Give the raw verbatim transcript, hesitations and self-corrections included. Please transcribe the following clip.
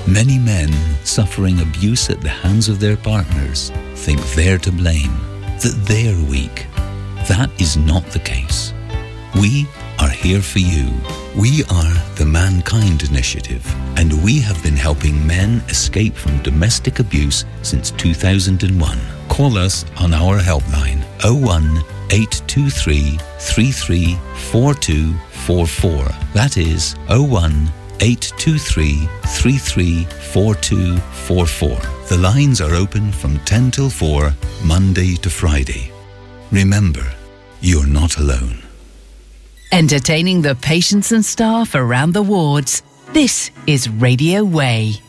Many men suffering abuse at the hands of their partners think they're to blame, that they're weak. That is not the case. We are here for you. We are the Mankind Initiative, and we have been helping men escape from domestic abuse since two thousand one. Call us on our helpline oh one, eight two three, three three four two four four. That is oh one, eight two three, three three four two four four. The lines are open from ten till four, Monday to Friday. Remember, you're not alone. Entertaining the patients and staff around the wards. This is Radio Way.